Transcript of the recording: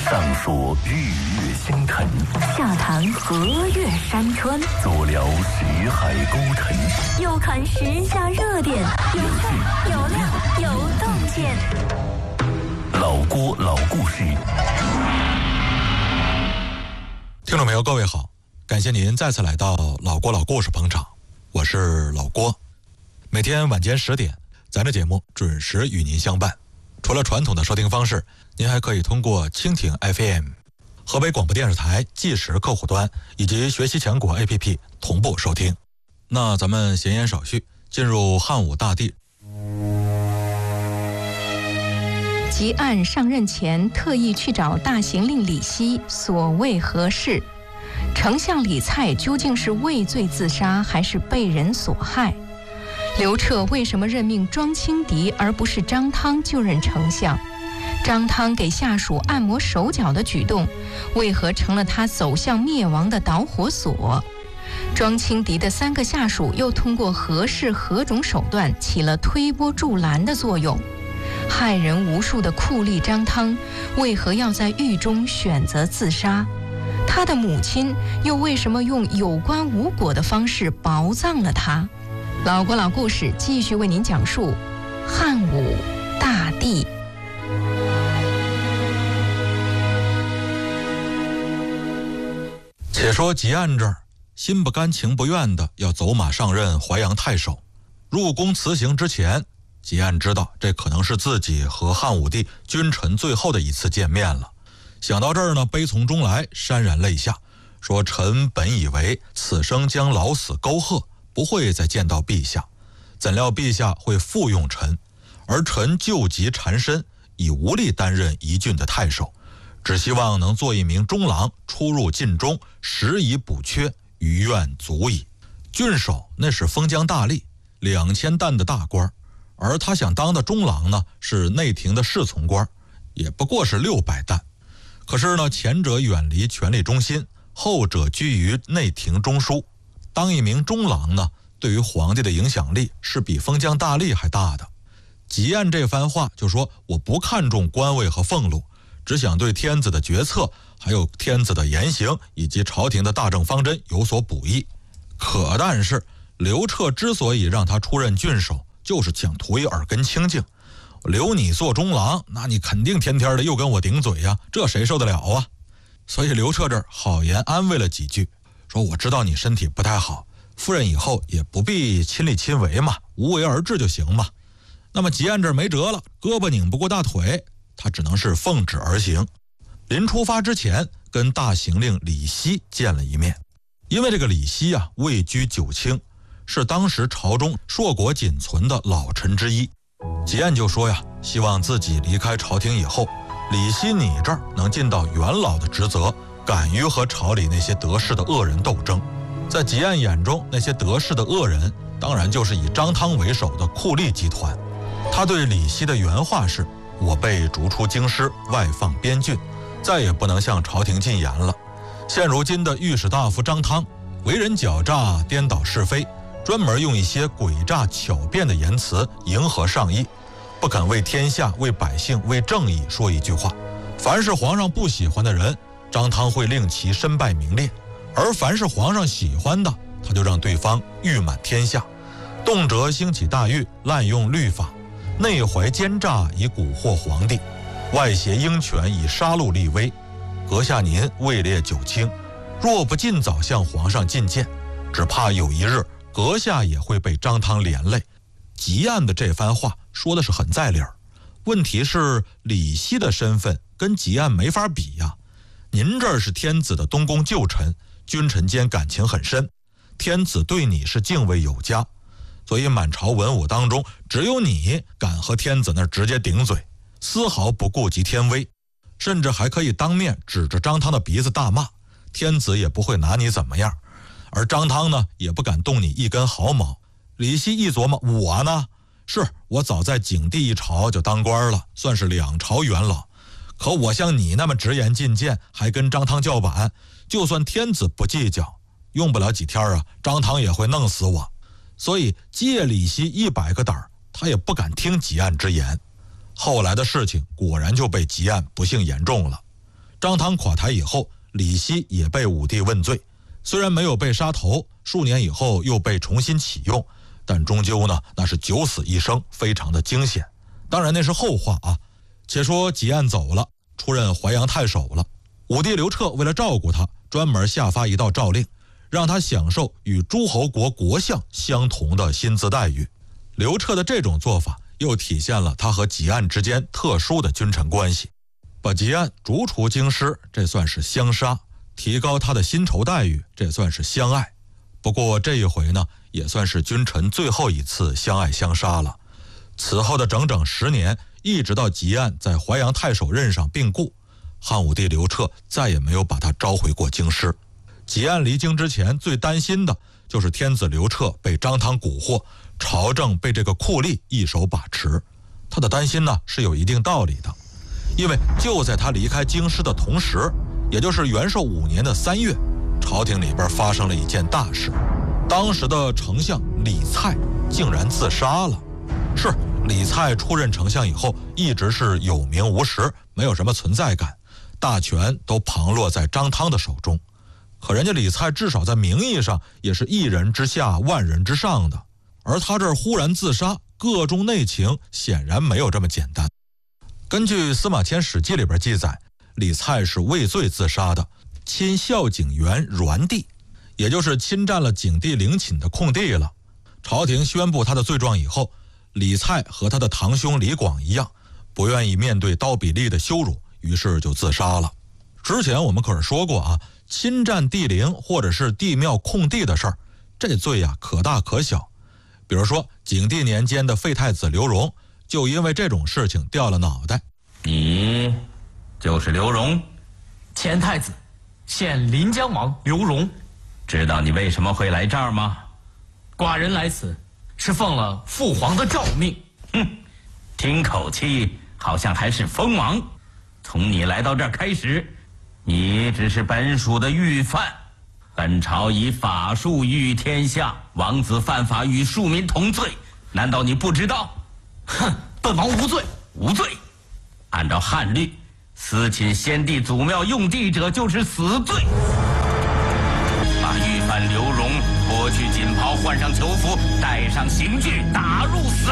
上说日月星辰， 下谈河岳山川， 左聊识海沟沉， 右看时下热点，有趣有料有洞见。 老郭老故事。 听众朋友各位好，感谢您再次来到老郭老故事捧场，我是老郭。每天晚间10点，咱这节目准时与您相伴。除了传统的收听方式，您还可以通过蜻蜓 FM、河北广播电视台计时客户端以及学习强国 APP 同步收听。那咱们闲言少叙，进入汉武大帝。 吉安上任前特意去找大行令李希，所谓何事？丞相李蔡究竟是畏罪自杀，还是被人所害？刘彻为什么任命庄清敌而不是张汤就任丞相？张汤给下属按摩手脚的举动，为何成了他走向灭亡的导火索？庄清敌的3个下属又通过何氏何种手段起了推波助澜的作用？害人无数的酷吏张汤为何要在狱中选择自杀？他的母亲又为什么用有关无果的方式薄葬了他？老郭老故事继续为您讲述汉武大帝。 且说吉安这儿心不甘情不愿的要走马上任淮阳太守。入宫辞行之前，吉安知道这可能是自己和汉武帝君臣最后的一次见面了。想到这儿呢，悲从中来，潸然泪下，说臣本以为此生将老死沟壑，不会再见到陛下，怎料陛下会复用臣，而臣旧疾缠身，已无力担任一郡的太守，只希望能做一名中郎，出入禁中，时以补缺，余愿足矣。郡守那是封疆大吏，2000担的大官，而他想当的中郎呢，是内廷的侍从官，也不过是600担。可是呢，前者远离权力中心，后者居于内廷中枢。当一名中郎呢，对于皇帝的影响力是比封疆大吏还大的。吉安这番话就说，我不看重官位和俸禄，只想对天子的决策，还有天子的言行以及朝廷的大政方针有所补益。可但是刘彻之所以让他出任郡守，就是想图一耳根清净。留你做中郎，那你肯定天天的又跟我顶嘴呀，这谁受得了啊？所以刘彻这儿好言安慰了几句，说我知道你身体不太好，夫人以后也不必亲力亲为嘛，无为而治就行嘛。那么吉安这儿没辙了，胳膊拧不过大腿，他只能是奉旨而行。临出发之前，跟大行令李希见了一面。因为这个李希啊，位居9卿，是当时朝中硕果仅存的老臣之一。吉安就说呀，希望自己离开朝廷以后，李希你这儿能尽到元老的职责，敢于和朝里那些得势的恶人斗争。在吉安眼中，那些得势的恶人当然就是以张汤为首的酷吏集团。他对李希的原话是，我被逐出京师，外放边郡，再也不能向朝廷进言了。现如今的御史大夫张汤为人狡诈，颠倒是非，专门用一些诡诈巧辩的言辞迎合上意，不肯为天下、为百姓、为正义说一句话。凡是皇上不喜欢的人，张汤会令其身败名裂，而凡是皇上喜欢的，他就让对方誉满天下。动辄兴起大狱，滥用律法，内怀奸诈以蛊惑皇帝，外挟鹰权以杀戮立威。阁下您位列9卿，若不尽早向皇上进谏，只怕有一日阁下也会被张汤连累。吉安的这番话说的是很在理儿，问题是李希的身份跟吉安没法比呀。您这儿是天子的东宫旧臣，君臣间感情很深，天子对你是敬畏有加，所以满朝文武当中，只有你敢和天子那儿直接顶嘴，丝毫不顾及天威，甚至还可以当面指着张汤的鼻子大骂，天子也不会拿你怎么样。而张汤呢，也不敢动你一根毫毛。李希一琢磨，我呢，是我早在景帝一朝就当官了，算是2朝元老，可我像你那么直言进谏，还跟张汤叫板，就算天子不计较，用不了几天啊，张汤也会弄死我。所以借李希100个胆，他也不敢听吉安之言。后来的事情果然就被吉安不幸言中了。 张汤垮台以后，李希也被武帝问罪，虽然没有被杀头，数年以后又被重新启用，但终究呢，那是九死一生，非常的惊险。当然那是后话啊。且说汲黯走了，出任淮阳太守了。武帝刘彻为了照顾他，专门下发一道诏令，让他享受与诸侯国国相相同的薪资待遇。刘彻的这种做法又体现了他和汲黯之间特殊的君臣关系，把汲黯逐出京师，这算是相杀；提高他的薪酬待遇，这算是相爱。不过这一回呢，也算是君臣最后一次相爱相杀了。此后的整整10年，一直到汲黯在淮阳太守任上病故，汉武帝刘彻再也没有把他召回过京师。汲黯离京之前，最担心的就是天子刘彻被张汤蛊惑，朝政被这个酷吏一手把持。他的担心呢，是有一定道理的，因为就在他离开京师的同时，也就是元寿5年的3月，朝廷里边发生了一件大事，当时的丞相李蔡竟然自杀了。是李蔡出任丞相以后，一直是有名无实，没有什么存在感，大权都旁落在张汤的手中。可人家李蔡至少在名义上也是一人之下万人之上的，而他这儿忽然自杀，个中内情显然没有这么简单。根据司马迁《史记》里边记载，李蔡是畏罪自杀的，侵孝景园栾地，也就是侵占了景帝陵寝的空地了。朝廷宣布他的罪状以后，李蔡和他的堂兄李广一样，不愿意面对刀比例的羞辱，于是就自杀了。之前我们可是说过啊，侵占帝陵或者是帝庙空地的事儿，这罪啊可大可小。比如说景帝年间的废太子刘荣，就因为这种事情掉了脑袋。 你就是刘荣？ 前太子，现临江王刘荣。 知道你为什么会来这儿吗？ 寡人来此是奉了父皇的诏命。 哼，听口气好像还是封王。从你来到这儿开始，你只是本属的御犯。本朝以法术御天下，王子犯法与庶民同罪，难道你不知道？ 哼，本王无罪。 无罪。按照汉律，私侵先帝祖庙用地者就是死罪。把御犯刘荣脱去锦袍，换上囚服，带上刑具，打入死